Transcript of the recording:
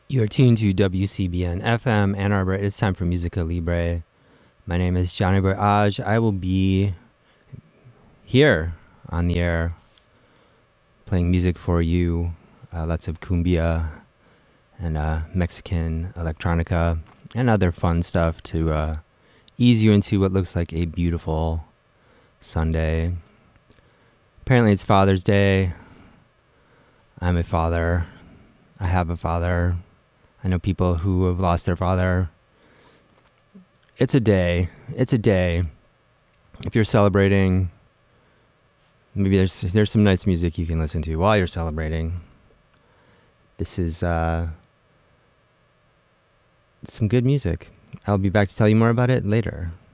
You're tuned to WCBN FM Ann Arbor. It's time for Musica Libre. My name is Johnny Boy Aj. I will be here on the air playing music for you. Lots of cumbia and Mexican electronica and other fun stuff to ease you into what looks like a beautiful Sunday. Apparently it's Father's Day. I'm a father. I have a father. I know people who have lost their father. It's a day. It's a day. If you're celebrating, maybe there's some nice music you can listen to while you're celebrating. This is some good music. I'll be back to tell you more about it later.